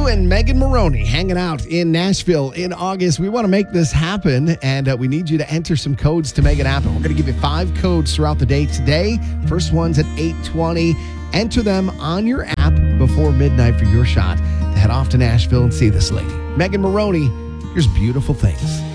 and Megan Moroney hanging out in Nashville in August. We want to make this happen, and we need you to enter some codes to make it happen. We're going to give you 5 codes throughout the day today. First one's at 8:20. Enter them on your app before midnight for your shot to head off to Nashville and see this lady. Megan Moroney, here's Beautiful Things.